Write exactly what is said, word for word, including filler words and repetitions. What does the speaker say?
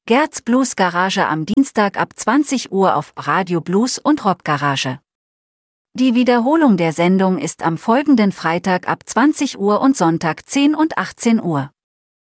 Gerds Blues Garage am Dienstag ab zwanzig Uhr auf Radio Blues und Rock Garage. Die Wiederholung der Sendung ist am folgenden Freitag ab zwanzig Uhr und Sonntag zehn und achtzehn Uhr.